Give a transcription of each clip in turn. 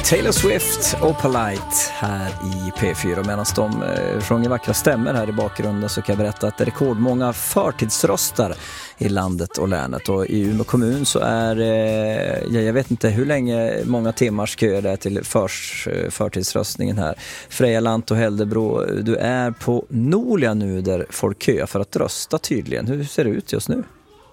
Taylor Swift och Polite här i P4. Medan de sjunger vackra stämmer här i bakgrunden så kan jag berätta att det är rekordmånga förtidsröstar i landet och länet. Och i Umeå kommun så är jag vet inte hur länge, många timmars kö det är till förtidsröstningen här. Freja Lant och Häldebro, du är på Nolia nu där folk köar för att rösta tydligen. Hur ser det ut just nu?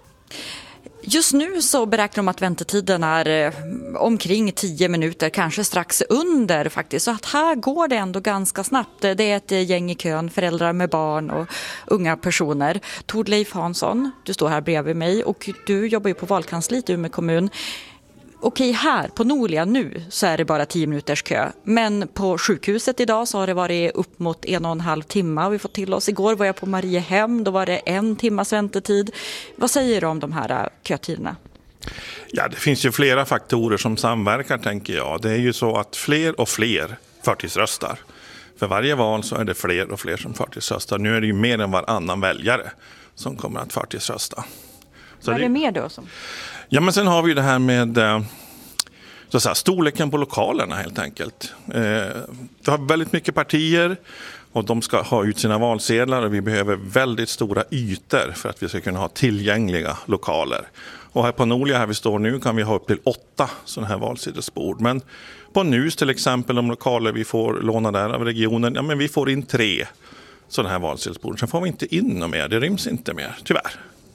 Just nu så beräknar de att väntetiden är omkring 10 minuter, kanske strax under faktiskt. Så att här går det ändå ganska snabbt. Det är ett gäng i kön, föräldrar med barn och unga personer. Tord-Leif Hansson, du står här bredvid mig och du jobbar ju på valkansliet i Umeå kommun. Okej, här på Nolia nu så är det bara 10 minuters kö. Men på sjukhuset idag så har det varit upp mot 1,5 timmar. Vi fått till oss. Igår var jag på Mariehem, då var det 1 timmas väntetid. Vad säger du om de här kötiderna? Ja, det finns ju flera faktorer som samverkar, tänker jag. Det är ju så att fler och fler förtidsröstar. För varje val så är det fler och fler som förtidsröstar. Nu är det ju mer än varannan väljare som kommer att förtidsrösta. Så vad är det mer då som? Ja, men sen har vi ju det här med så att säga, storleken på lokalerna helt enkelt. Vi har väldigt mycket partier och de ska ha ut sina valsedlar och vi behöver väldigt stora ytor för att vi ska kunna ha tillgängliga lokaler. Och här på Nolia, här vi står nu, kan vi ha upp till 8 sådana här valsedelsbord. Men på NUS till exempel, de lokaler vi får låna där av regionen, ja men vi får in 3 sådana här valsedelsbord. Sen får vi inte in något mer, det ryms inte mer, tyvärr.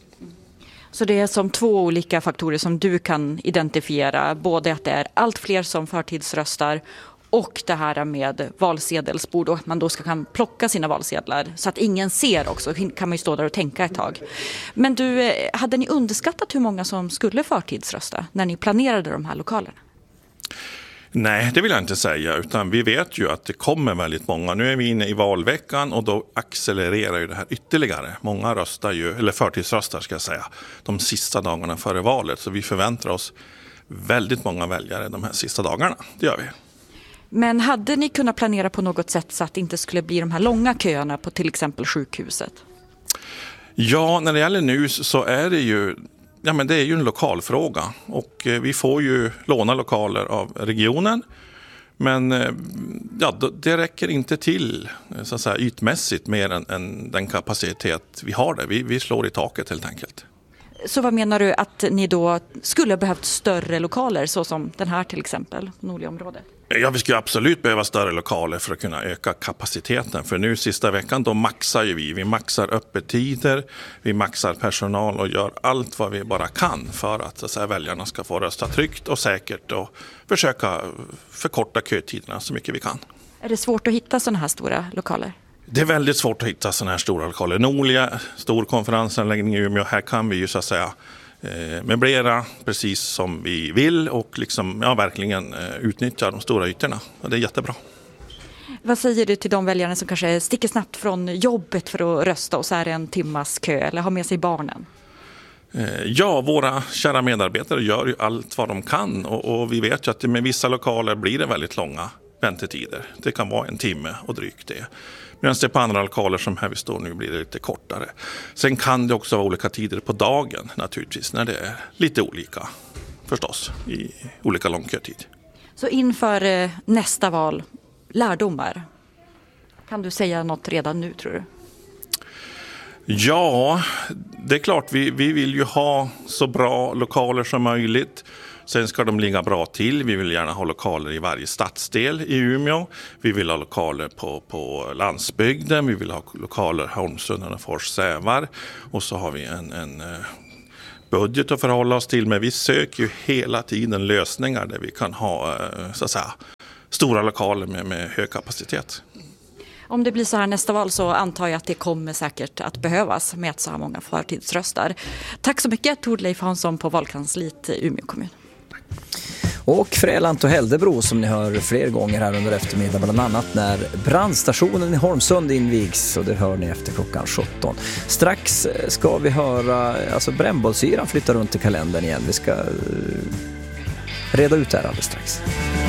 Så det är som 2 olika faktorer som du kan identifiera. Både att det är allt fler som förtidsröstar och det här med valsedelsbord och att man då kan plocka sina valsedlar så att ingen ser också. Kan man ju stå där och tänka ett tag. Men du, hade ni underskattat hur många som skulle förtidsrösta när ni planerade de här lokalerna? Nej, det vill jag inte säga, utan vi vet ju att det kommer väldigt många. Nu är vi inne i valveckan och då accelererar ju det här ytterligare. Många röstar ju, eller förtidsröstar ska jag säga, de sista dagarna före valet. Så vi förväntar oss väldigt många väljare de här sista dagarna, det gör vi. Men hade ni kunnat planera på något sätt så att det inte skulle bli de här långa köerna på till exempel sjukhuset? Ja, när det gäller NUS så är det ju... Ja, men det är ju en lokalfråga och vi får ju låna lokaler av regionen. Men ja, det räcker inte till så att säga, ytmässigt mer än den kapacitet vi har där. Vi slår i taket helt enkelt. Så vad menar du att ni då skulle behövt större lokaler så som den här till exempel, Nordligaområdet? Ja, vi skulle absolut behöva större lokaler för att kunna öka kapaciteten. För nu sista veckan då maxar ju vi. Vi maxar öppettider, vi maxar personal och gör allt vad vi bara kan för att, så att säga, väljarna ska få rösta tryggt och säkert och försöka förkorta kötiderna så mycket vi kan. Är det svårt att hitta sådana här stora lokaler? Det är väldigt svårt att hitta sådana här stora lokaler. Nolia, stor konferensanläggning i Umeå, här kan vi ju så att säga möblera precis som vi vill och liksom, ja, verkligen utnyttja de stora ytorna. Och det är jättebra. Vad säger du till de väljarna som kanske sticker snabbt från jobbet för att rösta och så är det en timmas kö eller har med sig barnen? Ja, våra kära medarbetare gör ju allt vad de kan och vi vet ju att med vissa lokaler blir det väldigt långa väntetider. Det kan vara 1 timme och drygt det. Medan det på andra lokaler som här vi står nu blir det lite kortare. Sen kan det också vara olika tider på dagen naturligtvis när det är lite olika förstås i olika lång kötid. Så inför nästa val, lärdomar, kan du säga något redan nu tror du? Ja, det är klart vi vill ju ha så bra lokaler som möjligt. Sen ska de ligga bra till. Vi vill gärna ha lokaler i varje stadsdel i Umeå. Vi vill ha lokaler på landsbygden. Vi vill ha lokaler Holmsund, Hörnefors, Sävar. Och så har vi en budget att förhålla oss till. Men vi söker ju hela tiden lösningar där vi kan ha så att säga, stora lokaler med hög kapacitet. Om det blir så här nästa val så antar jag att det kommer säkert att behövas med så här många förtidsröstar. Tack så mycket Tord-Leif Hansson på valkansliet i Umeå kommun. Och Freja Lant och Häldebro som ni hör fler gånger här under eftermiddagen, bland annat när brandstationen i Holmsund invigs, och det hör ni efter klockan 17. Strax ska vi höra, alltså brännbollsyran flyttar runt i kalendern igen. Vi ska reda ut det här alldeles strax.